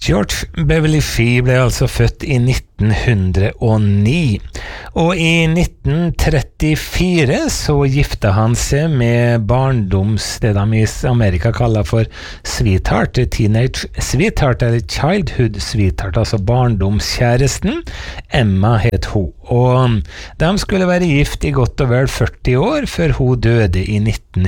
George Beverly Fee ble altså født i 1909, og i 1934 så gifta han seg med det de i Amerika kaller for sweetheart, teenage sweetheart eller childhood sweetheart, altså barndomskjæresten. Emma het hun, og de skulle være gift i godt og vel 40 år før hun døde i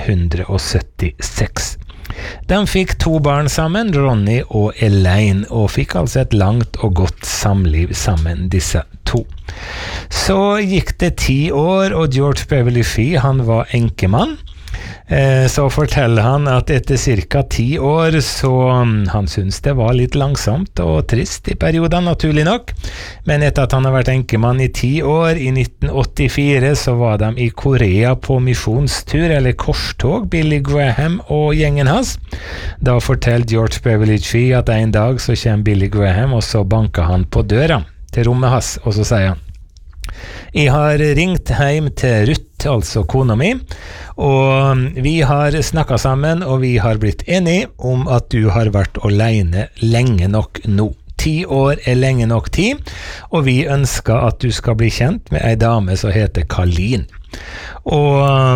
1976. De fikk 2 barn sammen, Ronny og Elaine, og fikk altså et langt og godt samliv sammen, disse 2. Så gikk det 10 år, og George Beverly Fee, han var enkemann. Så forteller han at etter cirka 10 år så han synes det var litt langsomt og trist i perioden, naturlig nok, men etter at han har vært enkemann i 10 år, i 1984 så var de i Korea på misjonstur eller korstog, Billy Graham og gjengen hans. Da forteller George Beverly Fee at en dag så kommer Billy Graham, og så banker han på døra til rommet hans, og så sier han: «Jeg har ringt hjem til Ruth, altså kona mi, og vi har snakket sammen, og vi har blitt enige om at du har vært alene lenge nok nå. 10 år er lenge nok tid, og vi ønsker at du skal bli kjent med en dame som heter Colleen.» Og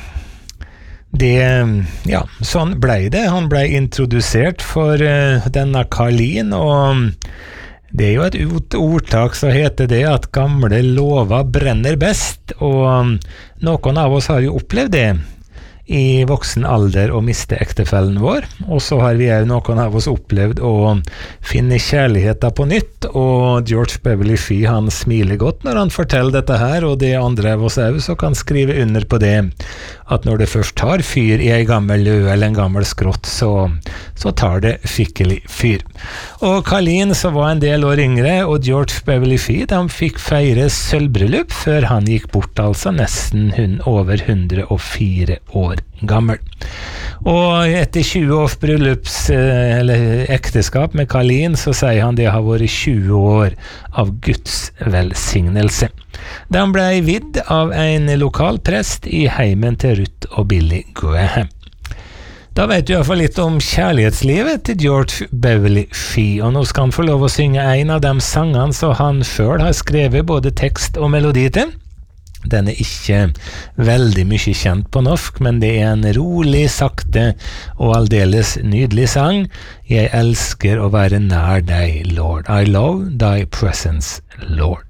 ja, sånn ble det. Han ble introdusert for denne Colleen, og det er jo et ordtak som heter det at gamle lover brenner best, og noen av oss har jo opplevd det i voksen alder å miste ektefellen vår, og så har vi noen av oss opplevd å finne kjærligheten på nytt, og George Beverly Fee han smiler godt når han forteller dette her, og det andre av oss også kan skrive under på det, at når det først tar fyr i en gammel lø eller en gammel skrott, så tar det skikkelig fyr. Og Colleen som var en del år yngre, og George Beverly Fee, de fikk feire sølvbryllup før han gikk bort, altså nesten over 104 år gammel. Og etter 20 års eller ekteskap med Colleen, så sier han det har vært 20 år av Guds velsignelse. De ble vidd av en lokal prest i heimen til Ruth og Billy Graham. Da vet du i hvert fall litt om kjærlighetslivet til George Beverly Fee, og nå skal han få lov å synge en av de sangene som han selv har skrevet både tekst og melodi til. Den er ikke veldig mye kjent på norsk, men det er en rolig, sakte og aldeles nydelig sang. Jeg elsker å være nær deg, Lord. I love thy presence, Lord.